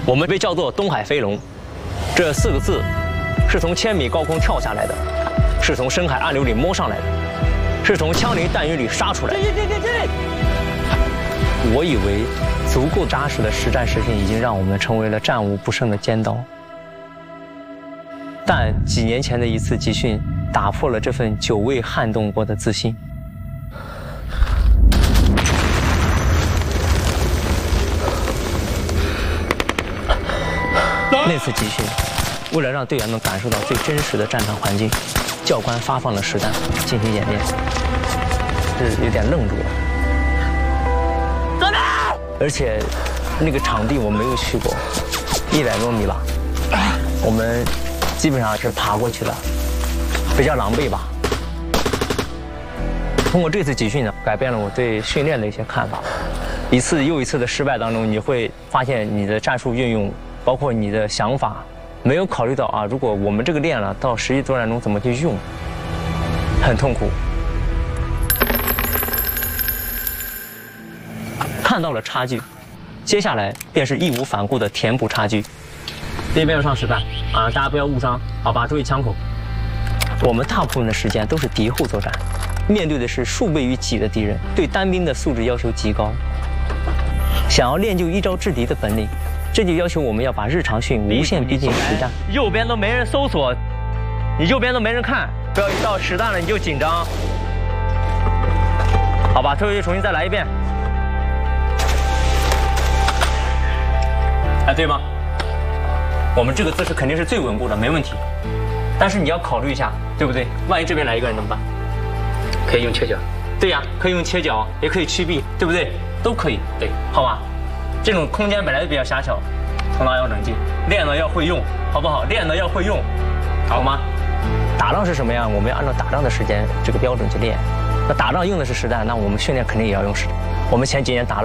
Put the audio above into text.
我们被叫做东海飞龙，这4个字是从1000米高空跳下来的，是从深海暗流里摸上来的，是从枪林弹雨里杀出来的。我以为足够扎实的实战实训已经让我们成为了战无不胜的尖刀，但几年前的一次集训打破了这份久未撼动过的自信。那次集训，为了让队员们感受到最真实的战场环境，教官发放了实弹进行演练，是有点愣住了。走吧！而且那个场地我没有去过，100多米吧，我们基本上是爬过去的，比较狼狈吧。通过这次集训呢，改变了我对训练的一些看法。一次又一次的失败当中，你会发现你的战术运用，包括你的想法，没有考虑到啊，如果我们这个练了，到实际作战中怎么去用，很痛苦。看到了差距，接下来便是义无反顾的填补差距。那边要上实弹啊，大家不要误伤，好吧？注意枪口。我们大部分的时间都是敌后作战，面对的是数倍于己的敌人，对单兵的素质要求极高。想要练就一招制敌的本领，这就要求我们要把日常训无限逼近实战。右边都没人搜索，你右边都没人看，不要一到实弹了你就紧张。好吧，退回去重新再来一遍。哎，对吗？我们这个姿势肯定是最稳固的，没问题。但是你要考虑一下，对不对？万一这边来一个人怎么办？可以用切角。对呀，可以用切角，也可以屈臂，对不对？都可以。对，好吧。这种空间本来就比较狭小，头脑要冷静，练了要会用，好不好？练了要会用，好吗？打仗是什么样？我们要按照打仗的时间这个标准去练。那打仗用的是实弹，那我们训练肯定也要用实弹。我们前几年打了